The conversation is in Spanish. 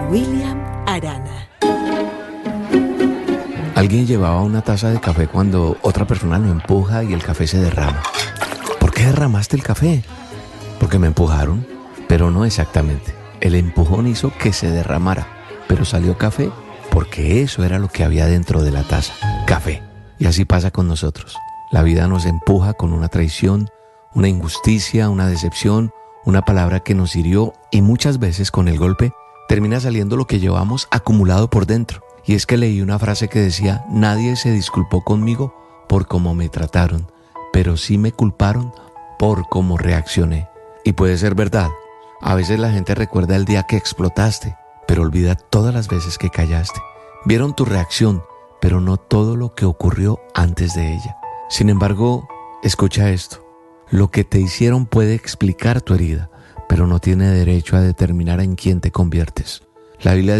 William Arana. Alguien llevaba una taza de café cuando otra persona lo empuja y el café se derrama. ¿Por qué derramaste el café? Porque me empujaron, pero no exactamente. El empujón hizo que se derramara, pero salió café porque eso era lo que había dentro de la taza, café. Y así pasa con nosotros. La vida nos empuja con una traición, una injusticia, una decepción, una palabra que nos hirió y muchas veces con el golpe termina saliendo lo que llevamos acumulado por dentro. Y es que leí una frase que decía: nadie se disculpó conmigo por cómo me trataron, pero sí me culparon por cómo reaccioné. Y puede ser verdad. A veces la gente recuerda el día que explotaste, pero olvida todas las veces que callaste. Vieron tu reacción, pero no todo lo que ocurrió antes de ella. Sin embargo, escucha esto. Lo que te hicieron puede explicar tu herida, pero no tiene derecho a determinar en quién te conviertes. La Biblia